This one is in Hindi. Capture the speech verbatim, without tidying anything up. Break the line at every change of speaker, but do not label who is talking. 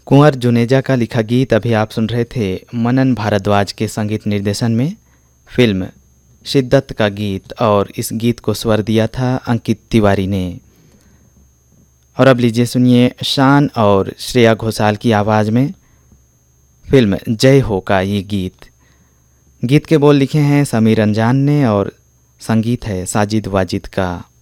कुंवर जुनेजा का लिखा गीत अभी आप सुन रहे थे मनन भारद्वाज के संगीत निर्देशन में फिल्म शिद्दत का गीत, और इस गीत को स्वर दिया था अंकित तिवारी ने। और अब लीजिए सुनिए शान और श्रेया घोषाल की आवाज़ में फिल्म जय हो का ये गीत। गीत के बोल लिखे हैं समीर रंजान ने और संगीत है साजिद वाजिद का।